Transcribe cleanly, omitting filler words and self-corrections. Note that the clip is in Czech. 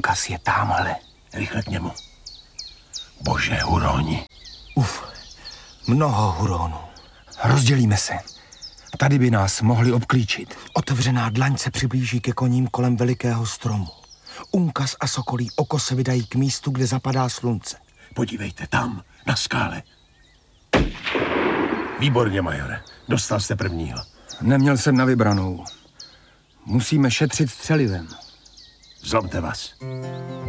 Unkas je támhle. Rychle k němu. Bože, huroni. Mnoho huronů. Rozdělíme se. Tady by nás mohli obklíčit. Otevřená dlaň se přiblíží ke koním kolem velikého stromu. Unkas a sokolí oko se vydají k místu, kde zapadá slunce. Podívejte, tam, na skále. Výborně, majore. Dostal jste prvního. Neměl jsem na vybranou. Musíme šetřit střelivem. Zlomte vás.